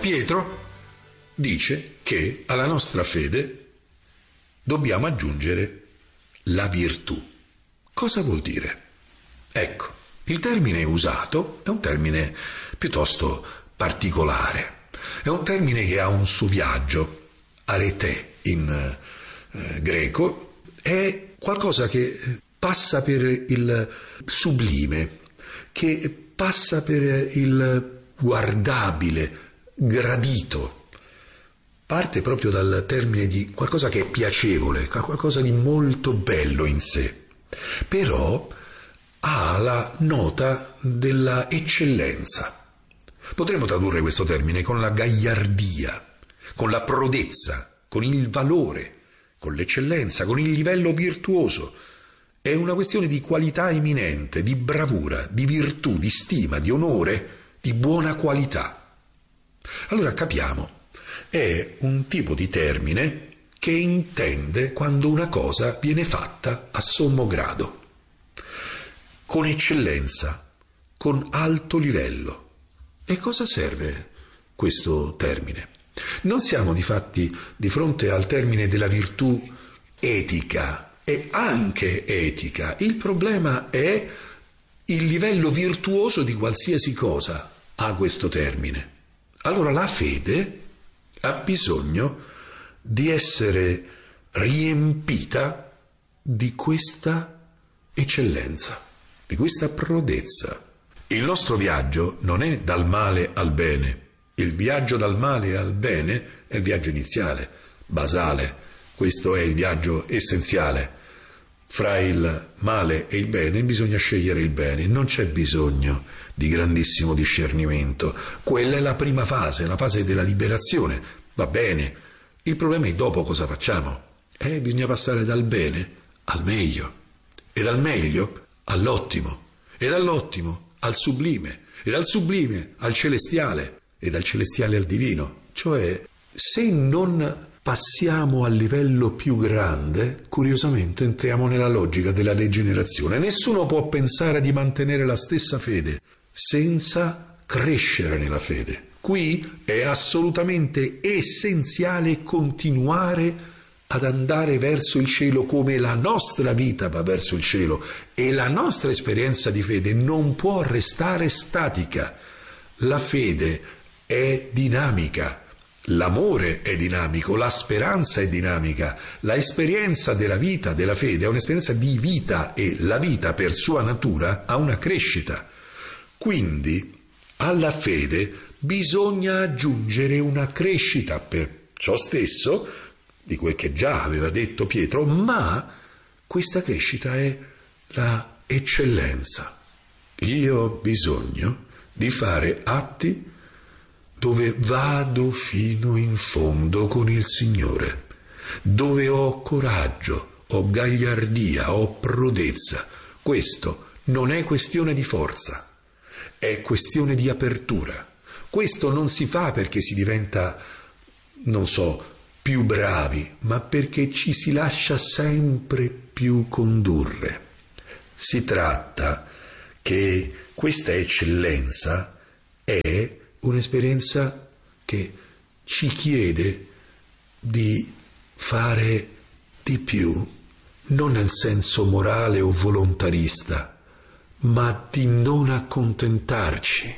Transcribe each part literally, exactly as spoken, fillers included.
Pietro dice che alla nostra fede dobbiamo aggiungere la virtù. Cosa vuol dire? Ecco, il termine usato è un termine piuttosto particolare. È un termine che ha un suo viaggio, arete in eh, greco, è qualcosa che passa per il sublime, che passa per il guardabile, gradito. Parte proprio dal termine di qualcosa che è piacevole, qualcosa di molto bello in sé, però ha la nota della eccellenza. Potremmo tradurre questo termine con la gagliardia, con la prodezza, con il valore, con l'eccellenza, con il livello virtuoso. È una questione di qualità eminente, di bravura, di virtù, di stima, di onore, di buona qualità. Allora capiamo, è un tipo di termine che intende quando una cosa viene fatta a sommo grado, con eccellenza, con alto livello. E cosa serve questo termine? Non siamo difatti di fronte al termine della virtù etica, e anche etica. Il problema è il livello virtuoso di qualsiasi cosa ha questo termine. Allora la fede ha bisogno di essere riempita di questa eccellenza, di questa prodezza. Il nostro viaggio non è dal male al bene. Il viaggio dal male al bene è il viaggio iniziale, basale. Questo è il viaggio essenziale. Fra il male e il bene bisogna scegliere il bene, non c'è bisogno di grandissimo discernimento. Quella è la prima fase, la fase della liberazione. Va bene. Il problema è dopo cosa facciamo. Eh, bisogna passare dal bene al meglio, e dal meglio all'ottimo, e dall'ottimo al sublime, e dal sublime al celestiale, e dal celestiale al divino. Cioè, se non passiamo al livello più grande, curiosamente entriamo nella logica della degenerazione. Nessuno può pensare di mantenere la stessa fede senza crescere nella fede. Qui è assolutamente essenziale continuare ad andare verso il cielo come la nostra vita va verso il cielo, e la nostra esperienza di fede non può restare statica. La fede è dinamica. L'amore è dinamico, la speranza è dinamica, la esperienza della vita, della fede, è un'esperienza di vita, e la vita per sua natura ha una crescita. Quindi alla fede bisogna aggiungere una crescita per ciò stesso, di quel che già aveva detto Pietro, ma questa crescita è la eccellenza. Io ho bisogno di fare atti dove vado fino in fondo con il Signore, dove ho coraggio, ho gagliardia, ho prodezza. Questo non è questione di forza, è questione di apertura. Questo non si fa perché si diventa, non so, più bravi, ma perché ci si lascia sempre più condurre. Si tratta che questa eccellenza è un'esperienza che ci chiede di fare di più, non nel senso morale o volontarista, ma di non accontentarci,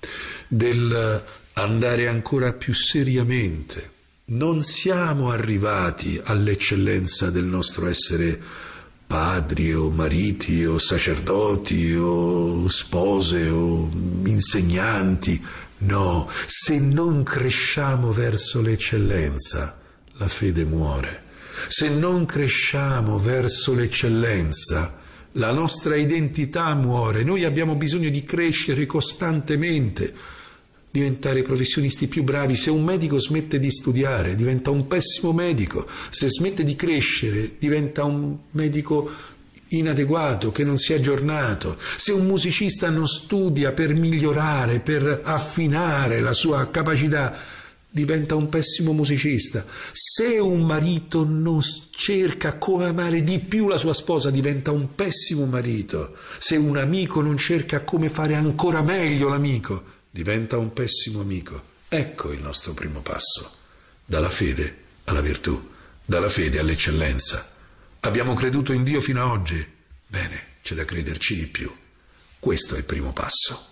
del andare ancora più seriamente. Non siamo arrivati all'eccellenza del nostro essere padri o mariti o sacerdoti o spose o insegnanti. No, se non cresciamo verso l'eccellenza, la fede muore. Se non cresciamo verso l'eccellenza, la nostra identità muore. Noi abbiamo bisogno di crescere costantemente, diventare professionisti più bravi. Se un medico smette di studiare, diventa un pessimo medico. Se smette di crescere, diventa un medico inadeguato, che non si è aggiornato. Se un musicista non studia per migliorare, per affinare la sua capacità, diventa un pessimo musicista. Se un marito non cerca come amare di più la sua sposa, diventa un pessimo marito. Se un amico non cerca come fare ancora meglio l'amico, diventa un pessimo amico. Ecco il nostro primo passo. Dalla fede alla virtù, dalla fede all'eccellenza. Abbiamo creduto in Dio fino a oggi. Bene, c'è da crederci di più. Questo è il primo passo.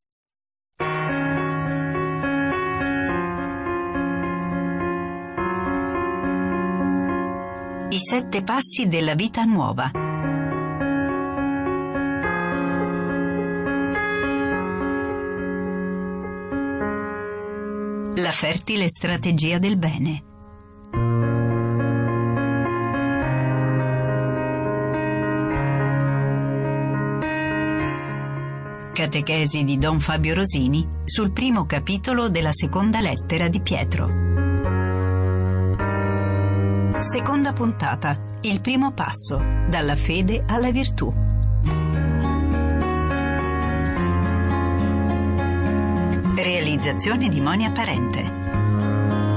I sette passi della vita nuova. La fertile strategia del bene. Catechesi di Don Fabio Rosini sul primo capitolo della seconda lettera di Pietro. Seconda puntata. Il primo passo. Dalla fede alla virtù. Realizzazione di Monia Parente.